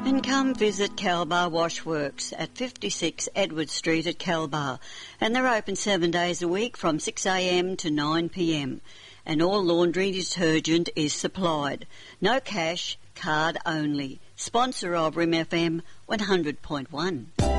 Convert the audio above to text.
And come visit Calbar Washworks at 56 Edward Street at Calbar. And they're open 7 days a week from 6 a.m. to 9 p.m. And all laundry detergent is supplied. No cash, card only. Sponsor of Rim FM 100.1.